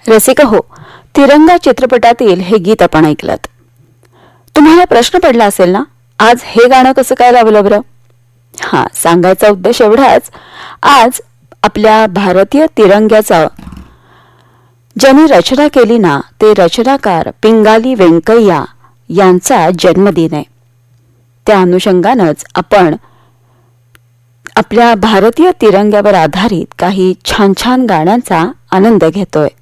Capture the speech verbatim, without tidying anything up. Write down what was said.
रसिक हो, तिरंगा चित्रपटातील हे गीत आपण ऐकलत. तुम्हाला प्रश्न पडला असेल ना, आज हे गाणं कसं काय लावलं बरं? हा, सांगायचा उद्देश एवढाच, आज आपल्या भारतीय तिरंग्याचा ज्यांनी रचना केली ना, ते रचनाकार पिंगाली व्यंकय्या यांचा जन्मदिन आहे. त्या अनुषंगानंच आपण आपल्या भारतीय तिरंग्यावर आधारित काही छान छान गाण्यांचा आनंद घेतोय.